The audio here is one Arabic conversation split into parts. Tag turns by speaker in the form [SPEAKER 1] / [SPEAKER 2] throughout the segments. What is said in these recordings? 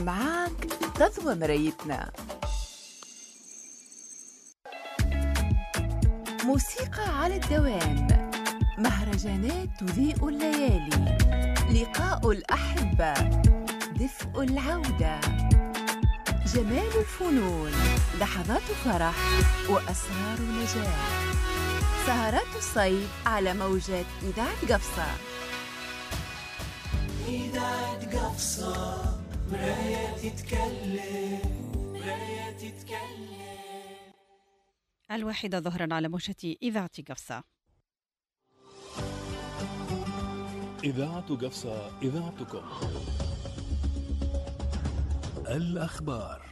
[SPEAKER 1] معاك تضوى مرايتنا. موسيقى على الدوام، مهرجانات تضيء الليالي، لقاء الأحبة، دفء العودة، جمال الفنون، لحظات فرح وأسرار نجاح. سهرات الصيف على موجات إذاعة قفصة.
[SPEAKER 2] إذاعة قفصة، مراية تتكلم، مراية تتكلم.
[SPEAKER 3] 1 ظهرا على موجة إذاعة قفصة.
[SPEAKER 4] إذاعة قفصة، إذاعتكم. الأخبار.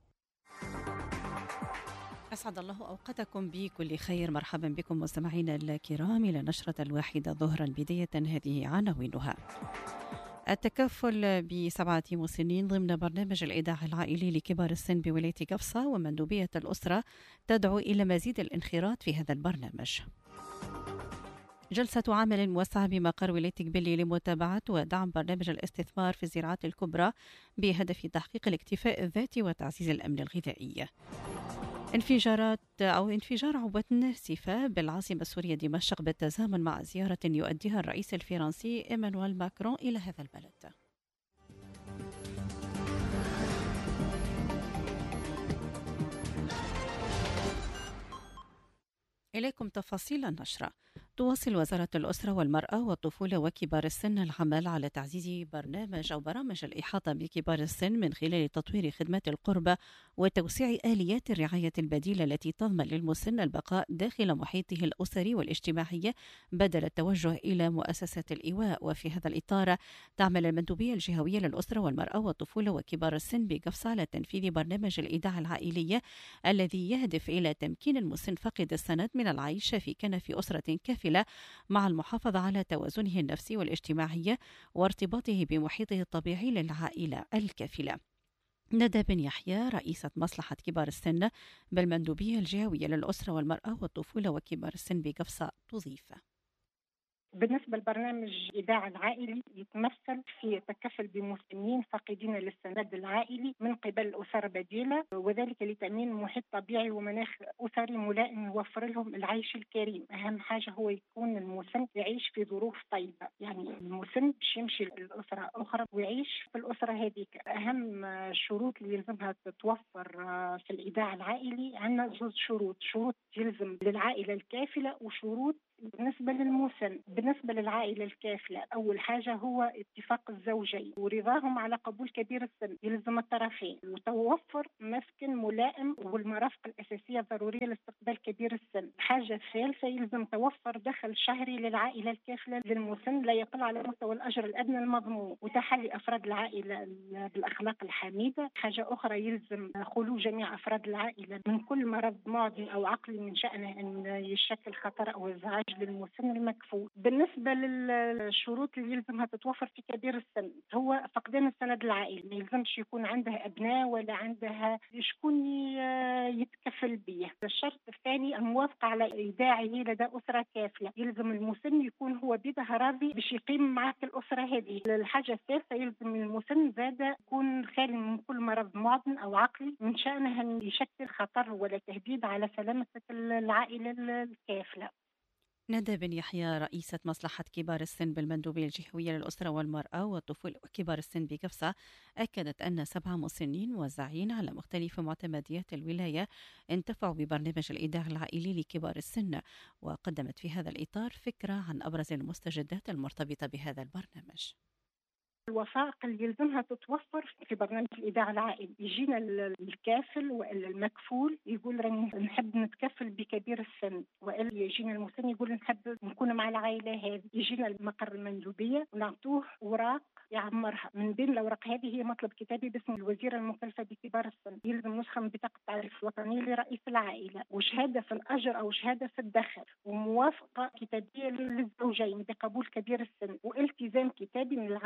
[SPEAKER 3] أسعد الله أوقاتكم بكل خير. مرحبا بكم مستمعينا الكرام إلى نشرة 1 ظهرا. بداية هذه عناوينها: التكفل ب7 مسنين ضمن برنامج الإيداع العائلي لكبار السن بولاية قفصة، ومندوبية الأسرة تدعو إلى مزيد الانخراط في هذا البرنامج. جلسة عمل موسعة بمقر ولاية قبلي لمتابعة ودعم برنامج الاستثمار في الزراعات الكبرى بهدف تحقيق الاكتفاء الذاتي وتعزيز الأمن الغذائي. انفجار عبوة ناسفة بالعاصمة السورية دمشق بالتزامن مع زيارة يؤديها الرئيس الفرنسي إيمانويل ماكرون إلى هذا البلد. إليكم تفاصيل النشرة. تواصل وزارة الأسرة والمرأة والطفولة وكبار السن العمل على تعزيز برامج الإحاطة بكبار السن من خلال تطوير خدمات القربة وتوسيع آليات الرعاية البديلة التي تضمن للمسن البقاء داخل محيطه الأسري والاجتماعي بدل التوجه إلى مؤسسات الإيواء. وفي هذا الإطار تعمل المندوبية الجهوية للأسرة والمرأة والطفولة وكبار السن بقفصة على تنفيذ برنامج الإيداع العائلي الذي يهدف إلى تمكين المسن فاقد السند من العيش في كنف أسرة كافلة مع المحافظة على توازنه النفسي والاجتماعي وارتباطه بمحيطه الطبيعي للعائلة الكافلة. ندى بن يحيى رئيسة مصلحة كبار السن بالمندوبية الجهوية للأسرة والمرأة والطفولة وكبار السن بقفصة تضيف:
[SPEAKER 5] بالنسبة لبرنامج إيداع العائلي يتمثل في تكفل بمسنين فاقدين للسند العائلي من قبل أسر بديلة، وذلك لتأمين محيط طبيعي ومناخ أسري ملائم يوفر لهم العيش الكريم. أهم حاجة هو يكون المسن يعيش في ظروف طيبة، يعني المسن باش يمشي لأسرة أخرى ويعيش في الأسرة هذيك. أهم شروط اللي يلزمها تتوفر في الإيداع العائلي عندنا 2 شروط. شروط يلزم للعائلة الكافلة وشروط بالنسبة للمسن. بالنسبة للعائلة الكافلة أول حاجة هو اتفاق الزوجين ورضاهم على قبول كبير السن، يلزم الطرفين، وتوفر مسكن ملائم والمرافق الأساسية ضرورية لاستقبال كبير السن. الحاجة الثالثة يلزم توفر دخل شهري للعائلة الكافلة للمسن لا يقل على مستوى الأجر الأدنى المضمون، وتحلي أفراد العائلة بالأخلاق الحميدة. حاجة أخرى يلزم خلو جميع أفراد العائلة من كل مرض معدي أو عقلي من شأنه أن يشكل خطر أو إزعاج للمسن المكفول. بالنسبة للشروط اللي يلزمها تتوفر في كبير السن هو فقدان السند العائلي، ما يلزمش يكون عندها أبناء ولا عندها شكون يتكفل به. الشرط الثاني الموافقة على إيداعه لدى أسرة كافلة، يلزم المسن يكون هو بيدها راضي باش يقيم معك الأسرة هذه. الحاجة الثالثة يلزم المسن زاد يكون خالي من كل مرض معدن أو عقلي من شأنه أن يشكل خطر ولا تهديد على سلامة العائلة الكافلة.
[SPEAKER 3] ندى بن يحيى رئيسة مصلحة كبار السن بالمندوبية الجهوية للأسرة والمرأة والطفولة وكبار السن بقفصة أكدت أن 7 مسنين موزعين على مختلف معتمديات الولاية انتفعوا ببرنامج الإيداع العائلي لكبار السن، وقدمت في هذا الإطار فكرة عن أبرز المستجدات المرتبطة بهذا البرنامج.
[SPEAKER 5] الوثائق اللي يلزمها تتوفر في برنامج الإيداع العائلي. يجينا الكافل وإلا المكفول يقول راني نحب نتكفل بكبير السن، وإلا يجينا المسن يقول نحب نكون مع العائلة هذه. يجينا المقر المندوبية ونعطوه أوراق يعمرها. من بين الأوراق هذه هي مطلب كتابي باسم الوزيرة المكلفة بكبار السن، يلزم نسخة من بطاقة التعريف الوطني لرئيس العائلة وشهادة في الأجر أو شهادة في الدخل وموافقة كتابية للزوجين بقبول كبير السن والتزام كتابي من العائلة الكافلة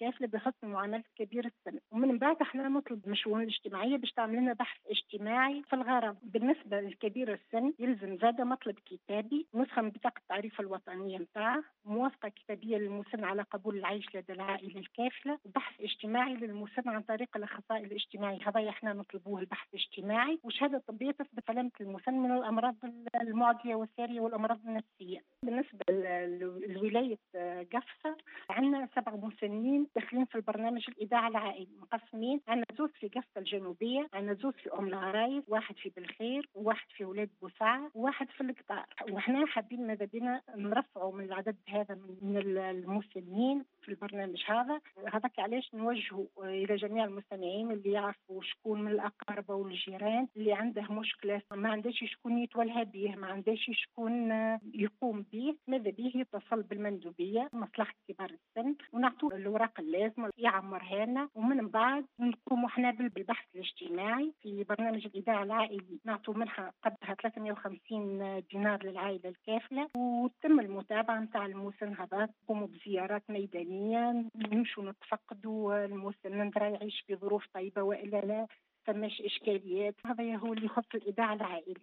[SPEAKER 5] الكافله بحسن معامله كبير السن. ومن بعد احنا نطلب من الشؤون الاجتماعيه باش تعمل لنا بحث اجتماعي في الغرض. بالنسبه للكبير السن يلزم زاده مطلب كتابي، نسخه من بطاقه التعريف الوطنيه نتاعه، موافقه كتابيه للمسن على قبول العيش لدى العائله الكافله، وبحث اجتماعي للمسن عن طريق الاخصائي الاجتماعي. هذا احنا نطلبوه البحث الاجتماعي، وشهاده طبيه تثبت سلامه المسن من الامراض المعديه والساريه والامراض النفسيه. بالنسبه لولايه قفصه عندنا 7 مسنين داخلين في البرنامج الاذاعه العائلي مقسمين، عندنا زوج في قفصه الجنوبيه، عندنا زوج في ام العرايس، واحد في بالخير، وواحد في ولاد بوسعه، وواحد في القطار. وإحنا حابين ماذا بينا نرفعوا من العدد هذا من المسنين في البرنامج هذا. هذاك علاش نوجهوا الى جميع المستمعين اللي يعرفوا شكون من الاقارب والجيران اللي عنده مشكله ما عندهش شكون يتولها به، ما عندهش شكون يقوم به، ماذا به يتصل بالمندوبيه مصلحه كبار السن ونعطوه الاوراق اللازمه يعمرها لنا، ومن بعد نقوموا احنا بالبحث الاجتماعي في برنامج الاذاعه العائلي. نعطوا منحه قدها 350 دينار للعائله الكافله، وتم المتابعه نتاع المسن هذا. نقوموا بزيارات ميدانيه، نمشوا نتفقدوا المسن نرى يعيش في ظروف طيبه والا لا، فماش اشكاليات. هذا هو اللي يخص الاذاعه العائلي.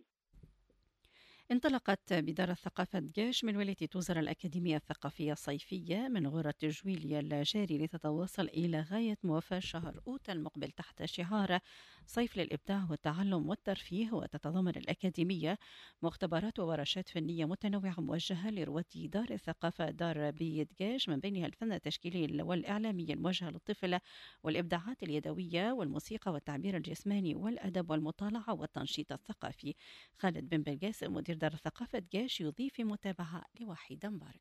[SPEAKER 3] انطلقت بدار الثقافة جيش من ولاية وزراء الأكاديمية الثقافية الصيفية من غرة جويليا الجاري لتتواصل إلى غاية موافاة شهر أوت المقبل تحت شعار صيف للإبداع والتعلم والترفيه. وتتضمن الأكاديمية مختبرات وورشات فنية متنوعة موجهة لرواد دار الثقافة دار بيت جيش، من بينها الفن التشكيلي والإعلامي الموجه للطفل والإبداعات اليدوية والموسيقى والتعبير الجسماني والأدب والمطالعة والتنشيط الثقافي. خالد بن بلقاسم مدير دار ثقافة جيش يضيف في متابعة لوحيد مبارك.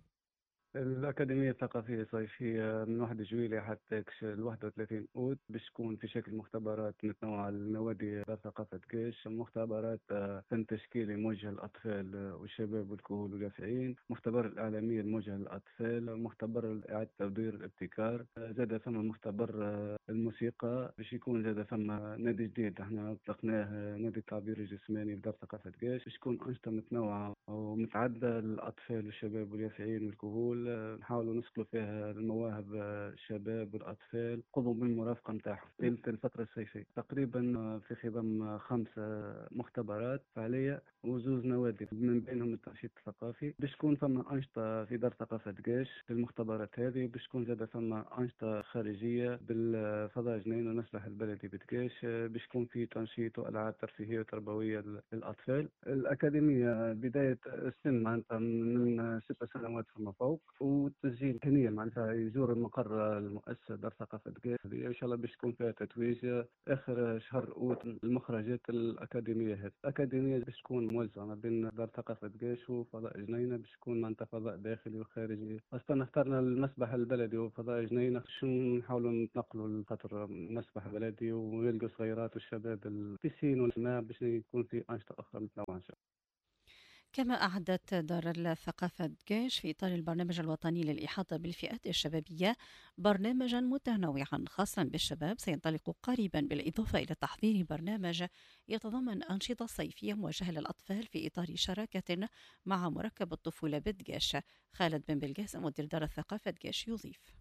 [SPEAKER 6] الأكاديمية الثقافية الصيفية من 1 جويلية حتى 31 أوت باش تكون في شكل مختبرات متنوعة لنوادي دار ثقافة جيش، مختبرات فن تشكيلي موجه للأطفال والشباب والكهول واليافعين، مختبر الإعلامية الموجه للأطفال، مختبر إعادة تدوير الابتكار، زاد ثم مختبر الموسيقى باش يكون زاد ثم نادي جديد احنا أطلقناه نادي التعبير الجسماني بدار ثقافة جيش باش تكون أنشطة متنوعة ومتعددة للأطفال والشباب واليافعين والكهول. نحاولوا نسقلوا فيها المواهب الشباب والأطفال، قوموا بالمرافقة نتاعهم في الفترة الصيفية. تقريبا في خضم 5 مختبرات فعلية وزوز نوادي من بينهم التنشيط الثقافي. باش تكون ثم أنشطة في دار ثقافة جيش في المختبرات هذه، باش تكون زاد ثم أنشطة خارجية بالفضاء جنين والمسرح البلدي بتجيش، باش تكون في تنشيط وألعاب ترفيهية وتربوية للأطفال. الأكاديمية بداية السن معناتها من 6 سنوات فما فوق، والتسجيل هنيا معناتها يزور المقر المؤسسة دار ثقافة جيش إن شاء الله باش تكون فيها تتويج آخر شهر أوت المخرجات الأكاديمية هذه. الأكاديمية باش تكون موزعة ما بين دار ثقافة جيش وفضاء جنينة، باش تكون معناتها فضاء داخلي وخارجي. أصلا اخترنا المسبح البلدي وفضاء جنينة شو نحاولوا نتنقلوا لخاطر مسبح بلدي ويلقوا صغيرات والشباب البيسين والماء باش يكون في أنشطة أخرى متنوعة إن شاء الله.
[SPEAKER 3] كما أعدت دار الثقافة جيش في إطار البرنامج الوطني للإحاطة بالفئات الشبابية برنامجا متنوعا خاصا بالشباب سينطلق قريبا، بالإضافة إلى تحضير برنامج يتضمن أنشطة صيفية موجهة للأطفال في إطار شراكة مع مركب الطفولة بدجيش. خالد بن بلقاسم مدير دار الثقافة جيش يضيف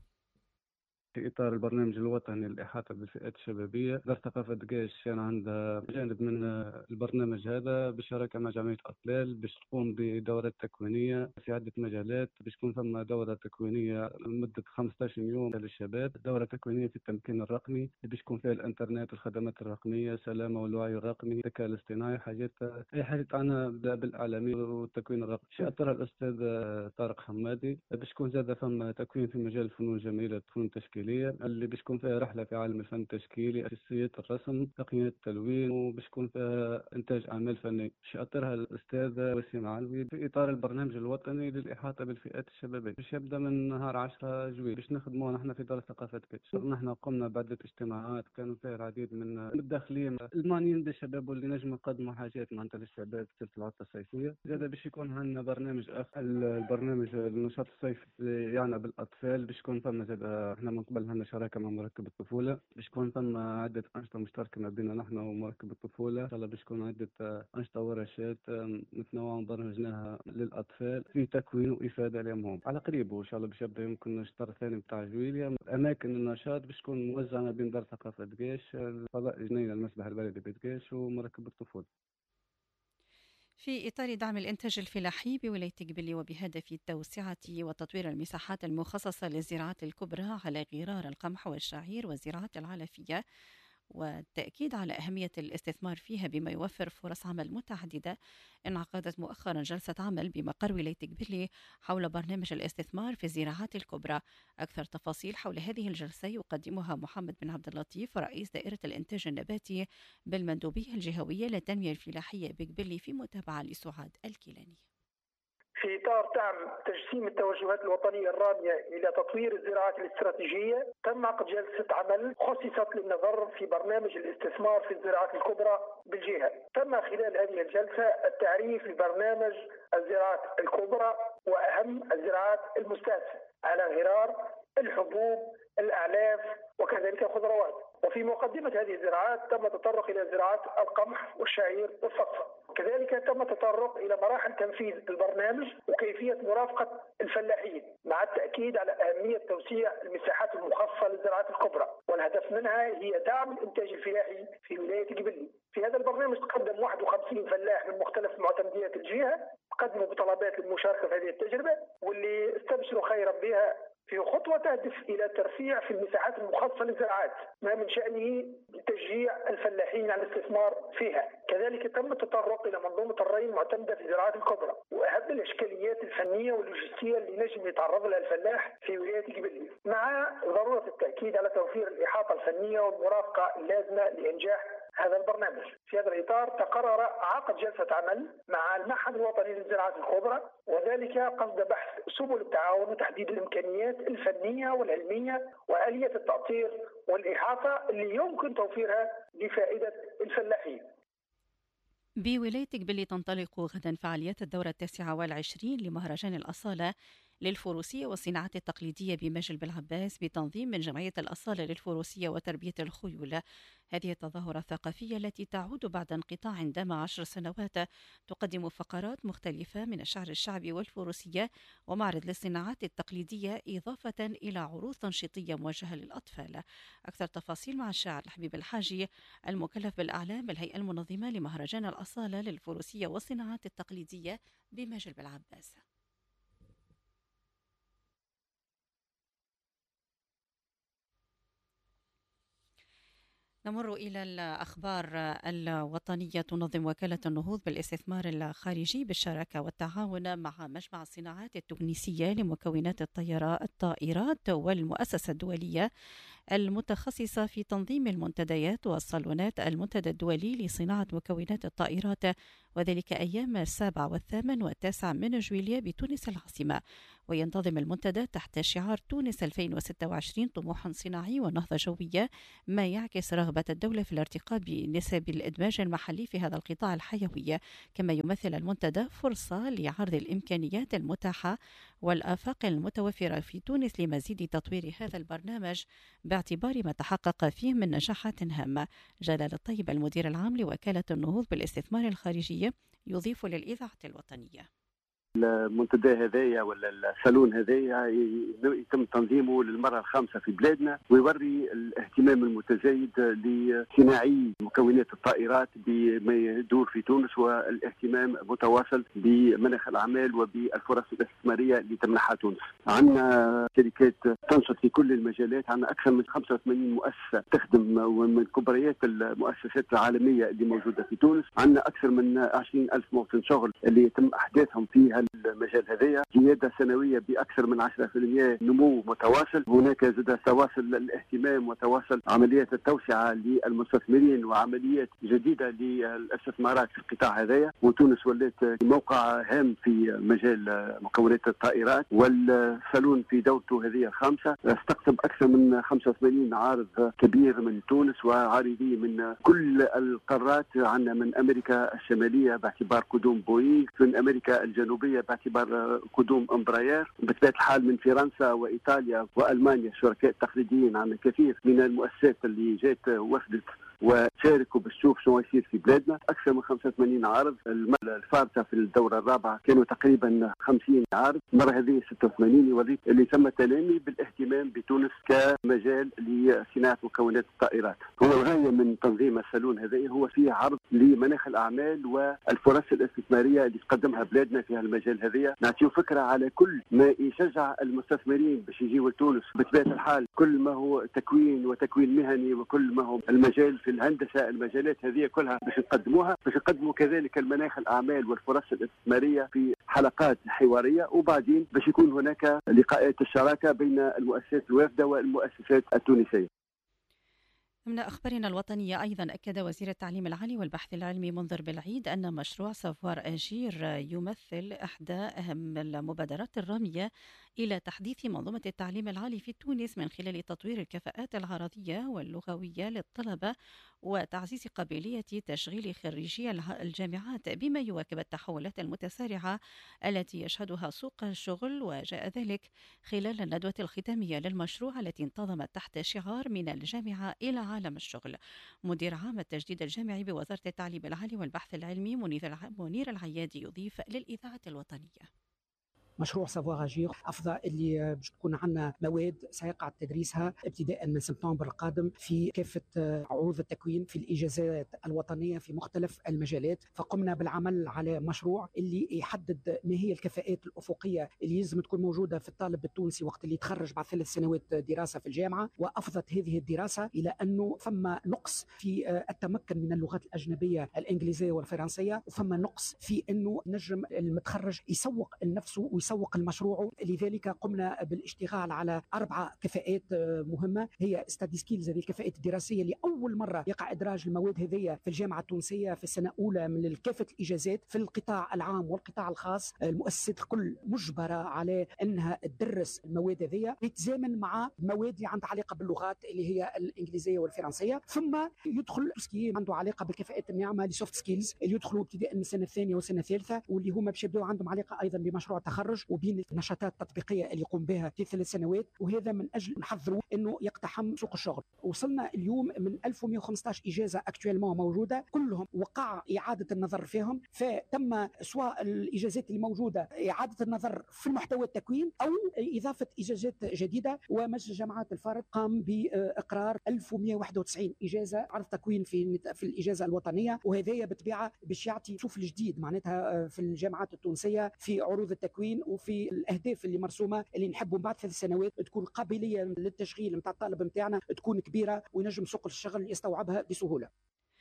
[SPEAKER 6] في إطار البرنامج الوطني للإحاطة بالفئات الشبابية، دار ثقافة جيش كان عندها جانب من البرنامج هذا بالشراكة مع جمعية أطلال باش تقوم بدورات تكوينية في عدة مجالات. باش تكون ثم دورة تكوينية لمدة 15 يوم للشباب، دورة تكوينية في التمكين الرقمي باش تكون فيها الإنترنت والخدمات الرقمية، سلامة والوعي الرقمي، الذكاء الاصطناعي، أي حاجة عنها بالإعلامي والتكوين الرقمي. شاطر الأستاذ طارق حمادي باش تكون زاد ثم تكوين في مجال الفنون الجميلة، الفنون التشكيلية اللي باش تكون فيها رحلة في عالم الفن التشكيلي، أساسيات الرسم، تقنية التلوين، وباش تكون فيها إنتاج أعمال فنية. شاطرها الأستاذ وسيم علوي في إطار البرنامج الوطني للإحاطة بالفئات الشبابية باش يبدأ من نهار 10 جويلية باش نخدموه نحن في دار الثقافة كيتش. نحن قمنا بعدة اجتماعات كانوا فيها العديد من الداخلين المعنيين بالشباب واللي نجموا يقدموا حاجات معناتها للشباب في العطلة الصيفية. زاد باش يكون عندنا برنامج آخر، البرنامج النشاط الصيفي يعني بالأطفال باش يكون فما زاد احنا قبل لنا شراكه مع مركب الطفوله باش تكون ثم عده انشطه مشتركه ما بيننا نحن ومركب الطفوله. ان شاء الله باش تكون عده انشطه ورشات متنوعه برمجناها للاطفال في تكوين وافاده لهم على قريب، وان شاء الله باش يبدا يمكن الشهر الثاني نتاع جويليا. اماكن النشاط باش تكون موزعه ما بين دار ثقافه دقيش، الفضاء الجنينه المسبح البلدي بدقيش ومركب الطفوله.
[SPEAKER 3] في إطار دعم الإنتاج الفلاحي بولاية قبلي وبهدف توسعة وتطوير المساحات المخصصة للزراعات الكبرى على غرار القمح والشعير والزراعات العلفية، والتأكيد على أهمية الاستثمار فيها بما يوفر فرص عمل متعددة، انعقدت مؤخرا جلسة عمل بمقر ولاية قبلي حول برنامج الاستثمار في الزراعات الكبرى. أكثر تفاصيل حول هذه الجلسة يقدمها محمد بن عبد اللطيف رئيس دائرة الإنتاج النباتي بالمندوبية الجهوية للتنمية الفلاحية بقبلي في متابعة لسعاد الكيلاني.
[SPEAKER 7] في إطار دعم تجسيم التوجهات الوطنية الرامية إلى تطوير الزراعات الاستراتيجية، تم عقد جلسة عمل خصصت للنظر في برنامج الاستثمار في الزراعات الكبرى بالجهة. تم خلال هذه الجلسة التعريف ببرنامج الزراعات الكبرى وأهم الزراعات المستهدفة على غرار الحبوب، الأعلاف وكذلك الخضروات. وفي مقدمة هذه الزراعات تم التطرق إلى زراعات القمح والشعير والصفصف. كذلك تم التطرق إلى مراحل تنفيذ البرنامج وكيفية مرافقة الفلاحين، مع التأكيد على أهمية توسيع المساحات المخصصة للزراعات الكبرى، والهدف منها هي دعم الإنتاج الفلاحي في ولاية قبلي. في هذا البرنامج تقدم 51 فلاح من مختلف معتمديات الجهة، قدموا بطلبات للمشاركة في هذه التجربة واللي استبشروا خيرا بها في خطوة تهدف إلى ترفيع في المساحات المخصصة للزراعات، ما من شأنه تشجيع الفلاحين على الاستثمار فيها. كذلك تم التطرق إلى منظومة الري المعتمدة في الزراعات الكبرى وأهم الإشكاليات الفنية واللوجستية اللي نجم يتعرض لها الفلاح في ولاية قبلي، مع ضرورة التأكيد على توفير الإحاطة الفنية والمرافقة اللازمة لإنجاح هذا البرنامج. في هذا الإطار تقرر عقد جلسة عمل مع المعهد الوطني للزراعات الكبرى، وذلك قصد بحث سبل التعاون وتحديد الإمكانيات الفنية والعلمية وآلية التأطير والإحاطة اللي يمكن توفيرها لفائدة الفلاحين.
[SPEAKER 3] بولاية قبلي تنطلق غدا فعاليات الدورة 29 لمهرجان الأصالة للفروسية والصناعات التقليدية بمجل بالعباس بتنظيم من جمعية الأصالة للفروسية وتربية الخيول. هذه التظاهرة الثقافية التي تعود بعد انقطاع دام 10 سنوات تقدم فقرات مختلفة من الشعر الشعبي والفروسية ومعرض للصناعات التقليدية، إضافة إلى عروض تنشيطية موجهة للأطفال. أكثر تفاصيل مع الشاعر الحبيب الحاجي المكلف بالأعلام بالهيئة المنظمة لمهرجان الأصالة للفروسية والصناعات التقليدية بمجل بالعباس. نمر إلى الأخبار الوطنية. تنظم وكالة النهوض بالاستثمار الخارجي بالشراكة والتعاون مع مجمع الصناعات التونسية لمكونات الطائرات والمؤسسة الدولية المتخصصة في تنظيم المنتديات والصالونات المنتدى الدولي لصناعة مكونات الطائرات، وذلك أيام 7 و8 و9 من جويلية بتونس العاصمة. وينتظم المنتدى تحت شعار تونس 2026 طموح صناعي ونهضة جوية، ما يعكس رغبة الدولة في الارتقاء بنسب الإدماج المحلي في هذا القطاع الحيوي. كما يمثل المنتدى فرصة لعرض الإمكانيات المتاحة والآفاق المتوفرة في تونس لمزيد تطوير هذا البرنامج باعتبار ما تحقق فيه من نجاحات هامة. جلال الطيب المدير العام لوكالة النهوض بالاستثمار الخارجي يضيف للإذاعة الوطنية:
[SPEAKER 8] المنتدى هذايا ولا الصالون هذايا يتم تنظيمه للمرة الخامسة في بلادنا، ويوري الاهتمام المتزايد لصناعي مكونات الطائرات بما يدور في تونس، والاهتمام متواصل بمناخ الأعمال وبالفرص الاستثمارية اللي تمنحها تونس. عندنا شركات تنشط في كل المجالات، عندنا أكثر من 85 مؤسسة تخدم ومن كبريات المؤسسات العالمية اللي موجودة في تونس. عندنا أكثر من 20,000 موطن شغل اللي يتم أحداثهم في المجال هذايا، زيادة سنوية بأكثر من 10%، نمو متواصل. هناك زاد تواصل الاهتمام وتواصل عمليات التوسعة للمستثمرين وعمليات جديدة للاستثمارات في القطاع هذايا، وتونس ولات موقع هام في مجال مكونات الطائرات. والصالون في دورته هذه الخامسة استقطب أكثر من 85 عارض كبير من تونس وعارضين من كل القارات. عندنا من أمريكا الشمالية باعتبار قدوم بوينغ، من أمريكا الجنوبية الجمهورية باعتبار قدوم امبراير. بطبيعة الحال من فرنسا وإيطاليا وألمانيا شركاء تقليديين، عندنا كثير من المؤسسات اللي جات وفدت وشاركوا باش تشوف شو يصير في بلادنا. اكثر من 85 عارض، الفارطه في الدوره الرابعه كانوا تقريبا 50 عارض، المره هذه 86. يوريك اللي تم تنامي بالاهتمام بتونس كمجال لصناعه مكونات الطائرات. هو الغايه من تنظيم الصالون هذا هو فيه عرض لمناخ الاعمال والفرص الاستثماريه اللي تقدمها بلادنا في هالمجال هذا. نعطيو فكره على كل ما يشجع المستثمرين باش يجيوا لتونس. بطبيعه الحال كل ما هو تكوين وتكوين مهني وكل ما هو المجال في الهندسه، المجالات هذه كلها باش نقدموها، باش نقدموا كذلك المناخ الاعمال والفرص الاستثماريه في حلقات حواريه، وبعدين باش يكون هناك لقاءات الشراكه بين المؤسسات الوافده والمؤسسات التونسيه.
[SPEAKER 3] من أخبارنا الوطنية أيضا أكد وزير التعليم العالي والبحث العلمي منذر بالعيد أن مشروع سافوار أجير يمثل إحدى أهم المبادرات الرامية إلى تحديث منظومة التعليم العالي في تونس من خلال تطوير الكفاءات العرضية واللغوية للطلبة وتعزيز قابلية تشغيل خريجي الجامعات بما يواكب التحولات المتسارعة التي يشهدها سوق الشغل. وجاء ذلك خلال الندوة الختامية للمشروع التي انتظمت تحت شعار من الجامعة إلى عالم الشغل. مدير عام التجديد الجامعي بوزارة التعليم العالي والبحث العلمي منير العيادي يضيف للإذاعة الوطنية.
[SPEAKER 9] مشروع سافوار أجير أفضل اللي باش تكون عندنا مواد سيقع تدريسها ابتداء من سبتمبر القادم في كافة عروض التكوين في الإجازات الوطنية في مختلف المجالات. فقمنا بالعمل على مشروع اللي يحدد ما هي الكفاءات الأفقية اللي لازم تكون موجودة في الطالب التونسي وقت اللي يتخرج بعد 3 سنوات دراسة في الجامعة. وأفضت هذه الدراسة إلى أنه ثم نقص في التمكن من اللغات الأجنبية الإنجليزية والفرنسية، وثم نقص في أنه نجم المتخرج يسوق لنفسه ويسوق المشروع. لذلك قمنا بالاشتغال على 4 كفاءات مهمة، هي ستادي سكيلز، هذه الكفاءات الدراسية اللي أول مرة يقع إدراج المواد هذه في الجامعة التونسية في السنة الأولى من كافة الإجازات في القطاع العام والقطاع الخاص. المؤسسات الكل مجبرة على أنها تدرس المواد هذه يتزامن مع مواد اللي عندها علاقة باللغات اللي هي الإنجليزية والفرنسية. ثم يدخل سكيل عنده علاقة بالكفاءات الناعمة لسوفت سكيلز اللي يدخلوا ابتداء من السنة الثانية والسنة الثالثة، واللي هما باش يبداو عندهم علاقة أيضا بمشروع التخرج وبين النشاطات التطبيقيه اللي يقوم بها في 3 سنوات. وهذا من اجل نحضروا انه يقتحم سوق الشغل. وصلنا اليوم من 1115 اجازه اكتويلمون موجوده، كلهم وقع اعاده النظر فيهم، فتم سواء الاجازات اللي موجوده اعاده النظر في محتوى التكوين او اضافه اجازات جديده. ومجلس جامعات الفارق قام باقرار 1191 اجازه عرض تكوين في الاجازه الوطنيه، وهذا بطبيعه باش يعطي شوف الجديد معناتها في الجامعات التونسيه في عروض التكوين وفي الاهداف اللي مرسومه اللي نحبوا بعد 3 سنوات تكون قابليه للتشغيل نتاع الطالب نتاعنا تكون كبيره وينجم سوق الشغل يستوعبها بسهوله.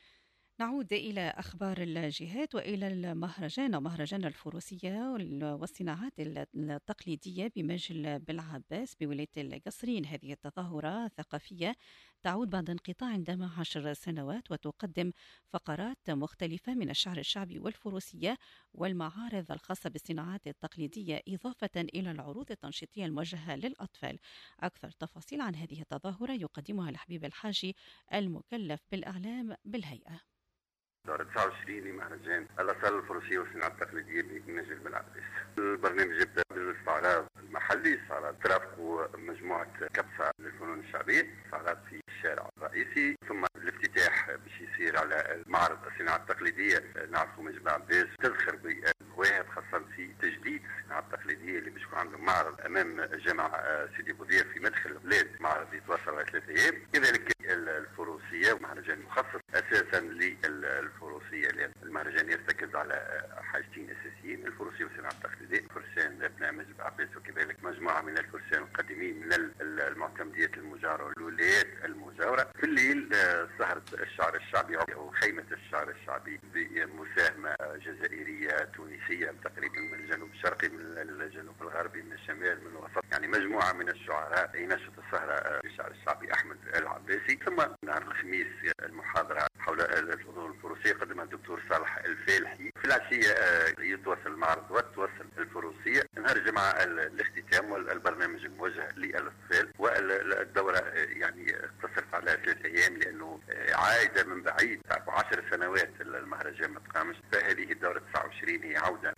[SPEAKER 3] نعود إلى أخبار الجهات وإلى مهرجان الفروسية والصناعات التقليدية بمجل بالعباس بولاية القصرين. هذه التظاهرة الثقافية تعود بعد انقطاع عندما 10 سنوات وتقدم فقرات مختلفة من الشعر الشعبي والفروسية والمعارض الخاصة بالصناعات التقليدية، إضافة إلى العروض التنشيطية الموجهة للأطفال. أكثر تفاصيل عن هذه التظاهرة يقدمها الحبيب الحاجي المكلف بالإعلام بالهيئة.
[SPEAKER 10] دورة 29 لمهرجان الآثار الفروسية والصناعات التقليدية بمجل بالعباس. البرنامج يبدأ بالاستعراض المحلي، استعراض ترافقوا مجموعة كبسة للفنون الشعبية، استعراض في الشارع الرئيسي، ثم الافتتاح باش يصير على معرض الصناعات التقليدية نعرفوا مجل بالعباس، تذخر بمواهب خاصة في تجديد الصناعات التقليدية اللي باش يكون عندهم معرض أمام جامع سيدي بوذير في مدخل البلاد، معرض يتواصل على 3 أيام. كذلك الفروسية ومهرجان مخصص أساسا للفروسية، لأن المهرجان يرتكز على حاجتين أساسيين: الفروسية والصناعة التقليدية، فرسان برنامج بالعباس، وكذلك مجموعة من الفرسان القديمين من المعتمديات المجاورة والولايات المجاورة. في الليل سهرة الشعر الشعبي أو خيمة الشعر الشعبي بمساهمة جزائرية تونسية تقريبا من الجنوب الشرقي، من الجنوب الغربي، من الشمال، من الوسط، يعني مجموعة من الشعراء ينشط السهرة بالشعر الشعبي أحمد العباسي. ثم نهار الخميس المحاضرة حول الفنون الفروسية قدمها الدكتور صالح الفالحي. في العشية يتواصل المعرض وتواصل الفروسية. نهار الجمعة الاختتام والبرنامج الموجه للأطفال، والدورة يعني اقتصرت على 3 أيام لأنه عائدة من بعيد. 10 سنوات المهرجان ما تقامش، فهذه الدورة 29 هي عودة بعد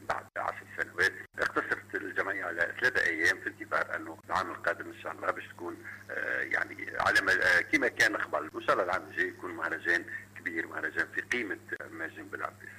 [SPEAKER 10] 10 سنوات. اقتصرت الجمعية على 3 أيام في انتظار أنه العام القادم إن شاء الله باش تكون يعني على كما كان قبل. وإن شاء الله العام الجاي يكون مهرجان كبير، مهرجان في قيمة ماجم بالعباس.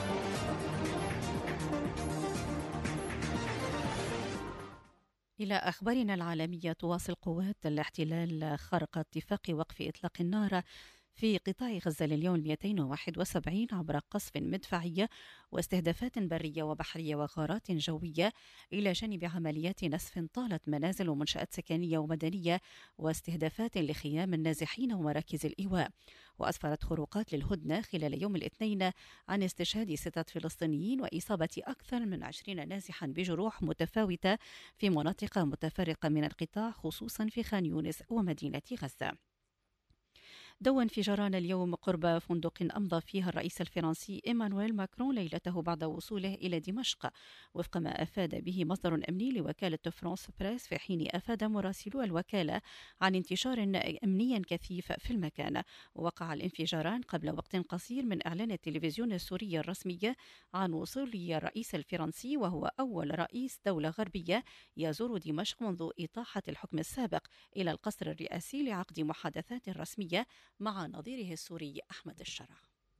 [SPEAKER 3] إلى أخبارنا العالمية، تواصل قوات الاحتلال خرق اتفاق وقف إطلاق النار في قطاع غزة لليوم 271 عبر قصف مدفعي واستهدافات برية وبحرية وغارات جوية، إلى جانب عمليات نسف طالت منازل ومنشآت سكنية ومدنية واستهدافات لخيام النازحين ومراكز الإيواء. وأسفرت خروقات للهدنة خلال يوم الاثنين عن استشهاد 6 فلسطينيين وإصابة أكثر من 20 نازحا بجروح متفاوتة في مناطق متفرقة من القطاع، خصوصا في خان يونس ومدينة غزة. دون انفجاران اليوم قرب فندق أمضى فيها الرئيس الفرنسي إيمانويل ماكرون ليلته بعد وصوله إلى دمشق، وفق ما أفاد به مصدر أمني لوكالة فرانس بريس، في حين أفاد مراسلو الوكالة عن انتشار أمني كثيف في المكان. ووقع الانفجاران قبل وقت قصير من إعلان التلفزيون السوري الرسمي عن وصول الرئيس الفرنسي، وهو أول رئيس دولة غربية يزور دمشق منذ إطاحة الحكم السابق إلى القصر الرئاسي لعقد محادثات رسمية مع نظيره السوري أحمد الشرع.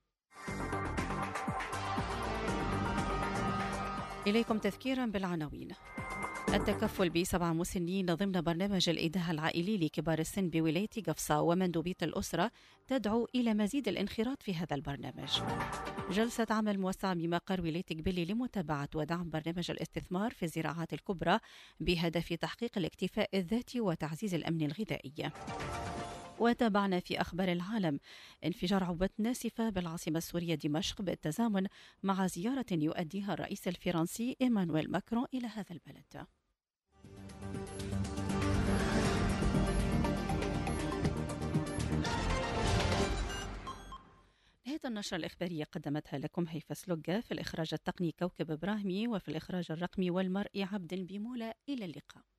[SPEAKER 3] إليكم تذكيرا بالعناوين. التكفل ب7 مسنين ضمن برنامج الإيداع العائلي لكبار السن بولاية قفصة، ومندوبية الأسرة تدعو إلى مزيد الانخراط في هذا البرنامج. جلسة عمل موسعة بمقر ولاية قبلي لمتابعة ودعم برنامج الاستثمار في الزراعات الكبرى بهدف تحقيق الاكتفاء الذاتي وتعزيز الأمن الغذائي. وتابعنا في أخبار العالم انفجار عبوة ناسفة بالعاصمة السورية دمشق بالتزامن مع زيارة يؤديها الرئيس الفرنسي إيمانويل ماكرون إلى هذا البلد. نهاية النشرة الإخبارية قدمتها لكم هيفا سلوجة، في الإخراج التقني كوكب إبراهيمي، وفي الإخراج الرقمي والمرئي عبد بمولى. إلى اللقاء.